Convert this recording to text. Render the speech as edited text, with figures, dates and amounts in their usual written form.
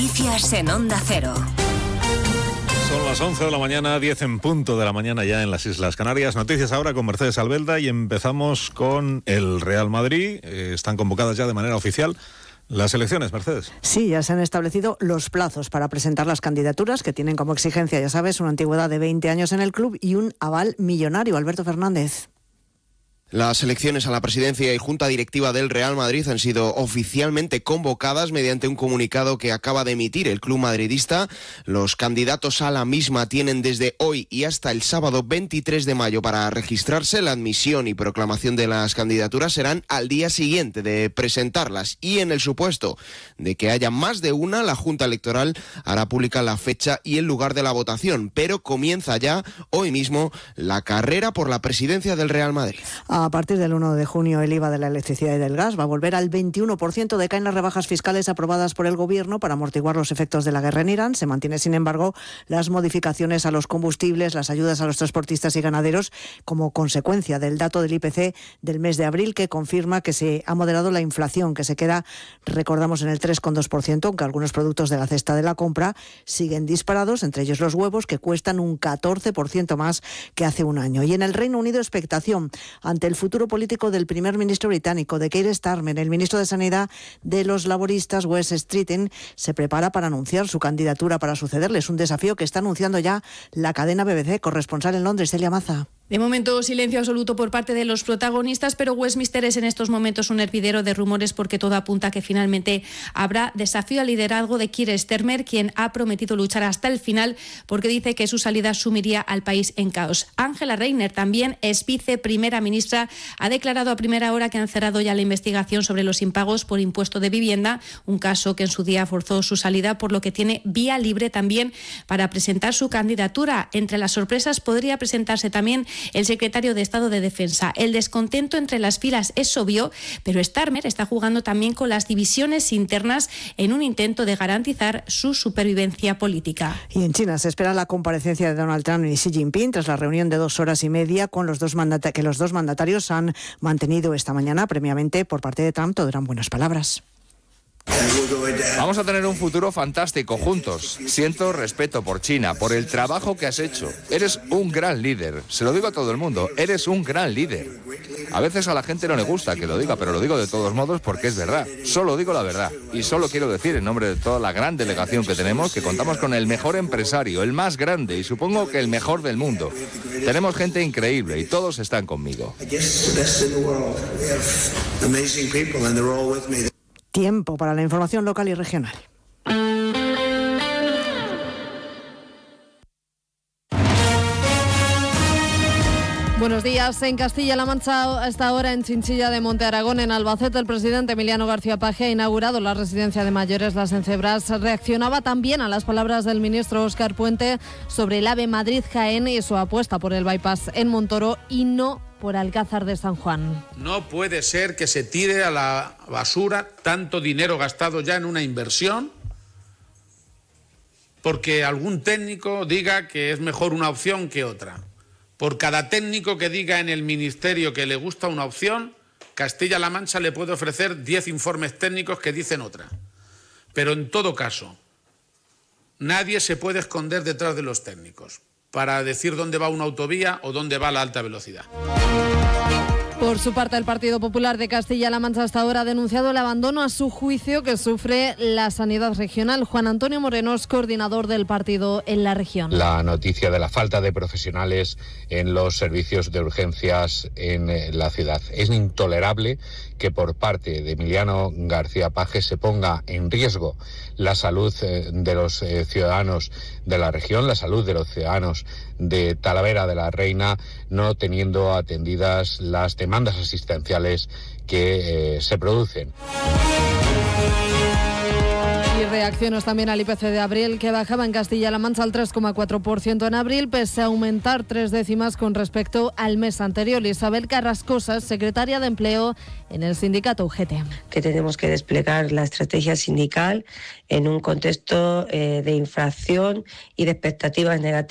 Noticias en Onda Cero. Son las 11 de la mañana, 10 en punto de la mañana ya en las Islas Canarias. Noticias ahora con Mercedes Albelda y empezamos con el Real Madrid. Están convocadas ya de manera oficial las elecciones, Mercedes. Sí, ya se han establecido los plazos para presentar las candidaturas, que tienen como exigencia, ya sabes, una antigüedad de 20 años en el club y un aval millonario. Alberto Fernández. Las elecciones a la presidencia y junta directiva del Real Madrid han sido oficialmente convocadas mediante un comunicado que acaba de emitir el club madridista. Los candidatos a la misma tienen desde hoy y hasta el sábado 23 de mayo para registrarse. La admisión y proclamación de las candidaturas serán al día siguiente de presentarlas y en el supuesto de que haya más de una, la Junta Electoral hará pública la fecha y el lugar de la votación, pero comienza ya hoy mismo la carrera por la presidencia del Real Madrid. A partir del 1 de junio el IVA de la electricidad y del gas va a volver al 21%. Decaen las rebajas fiscales aprobadas por el Gobierno para amortiguar los efectos de la guerra en Irán. Se mantiene, sin embargo, las modificaciones a los combustibles, las ayudas a los transportistas y ganaderos como consecuencia del dato del IPC del mes de abril, que confirma que se ha moderado la inflación, que se queda, recordamos, en el 3,2%, aunque algunos productos de la cesta de la compra siguen disparados, entre ellos los huevos, que cuestan un 14% más que hace un año. Y en el Reino Unido, expectación ante el futuro político del primer ministro británico, de Keir Starmer. El ministro de Sanidad de los laboristas, Wes Streeting, se prepara para anunciar su candidatura para sucederle. Es un desafío que está anunciando ya la cadena BBC. Corresponsal en Londres, Celia Maza. De momento, silencio absoluto por parte de los protagonistas, pero Westminster es en estos momentos un hervidero de rumores porque todo apunta a que finalmente habrá desafío al liderazgo de Keir Starmer, quien ha prometido luchar hasta el final porque dice que su salida sumiría al país en caos. Angela Rayner, también es viceprimera ministra, ha declarado a primera hora que han cerrado ya la investigación sobre los impagos por impuesto de vivienda, un caso que en su día forzó su salida, por lo que tiene vía libre también para presentar su candidatura. Entre las sorpresas podría presentarse también el secretario de Estado de Defensa. El descontento entre las filas es obvio, pero Starmer está jugando también con las divisiones internas en un intento de garantizar su supervivencia política. Y en China se espera la comparecencia de Donald Trump y Xi Jinping tras la reunión de 2 horas y media con los dos que los dos mandatarios han mantenido esta mañana. Previamente, por parte de Trump, todo eran buenas palabras. Vamos a tener un futuro fantástico juntos. Siento respeto por China, por el trabajo que has hecho. Eres un gran líder. Se lo digo a todo el mundo. Eres un gran líder. A veces a la gente no le gusta que lo diga, pero lo digo de todos modos porque es verdad. Solo digo la verdad. Y solo quiero decir en nombre de toda la gran delegación que tenemos que contamos con el mejor empresario, el más grande y supongo que el mejor del mundo. Tenemos gente increíble y todos están conmigo. Tiempo para la información local y regional. Buenos días. En Castilla-La Mancha, hasta ahora en Chinchilla de Monte Aragón, en Albacete, el presidente Emiliano García Paje ha inaugurado la residencia de mayores Las Encebras. Reaccionaba también a las palabras del ministro Óscar Puente sobre el AVE Madrid-Jaén y su apuesta por el bypass en Montoro y no por Alcázar de San Juan. No puede ser que se tire a la basura tanto dinero gastado ya en una inversión porque algún técnico diga que es mejor una opción que otra. Por cada técnico que diga en el ministerio que le gusta una opción, Castilla-La Mancha le puede ofrecer 10 informes técnicos que dicen otra. Pero en todo caso, nadie se puede esconder detrás de los técnicos para decir dónde va una autovía o dónde va la alta velocidad. Por su parte, el Partido Popular de Castilla-La Mancha hasta ahora ha denunciado el abandono a su juicio que sufre la sanidad regional. Juan Antonio Moreno es coordinador del partido en la región. La noticia de la falta de profesionales en los servicios de urgencias en la ciudad. Es intolerable que por parte de Emiliano García Paje se ponga en riesgo la salud de los ciudadanos de la región, la salud de los ciudadanos de Talavera de la Reina, no teniendo atendidas las demandas asistenciales que se producen. Y reacciones también al IPC de abril, que bajaba en Castilla-La Mancha al 3,4% en abril, pese a aumentar 3 décimas con respecto al mes anterior. Isabel Carrascosa, secretaria de Empleo en el sindicato UGT. Que tenemos que desplegar la estrategia sindical en un contexto de inflación y de expectativas negativas